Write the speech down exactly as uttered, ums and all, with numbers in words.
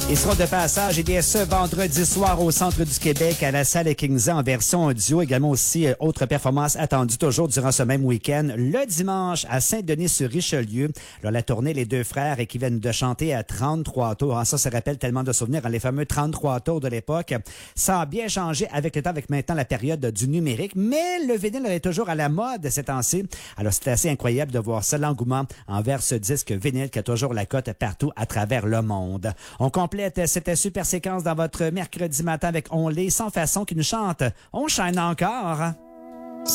Ils seront de passage, eh bien, ce vendredi soir au centre du Québec à la salle Kingsley en version duo. Également aussi, euh, autre performance attendue toujours durant ce même week-end. Le dimanche à Saint-Denis-sur-Richelieu. Alors, la tournée Les Deux Frères et qui viennent de chanter à trente-trois tours. Ah, ça, ça rappelle tellement de souvenirs, hein, les fameux trente-trois tours de l'époque. Ça a bien changé avec le temps, avec maintenant la période du numérique. Mais le vinyle est toujours à la mode ces temps-ci. Alors, c'est assez incroyable de voir ça, l'engouement envers ce disque vinyle qui a toujours la cote partout à travers le monde. On complète cette super séquence dans votre mercredi matin avec On l'est sans façon qui nous chante On chaîne encore.